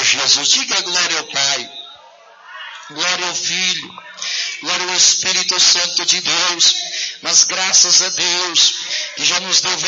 Jesus. Diga glória ao Pai, glória ao Filho, glória ao Espírito Santo de Deus. Mas graças a Deus que já nos deu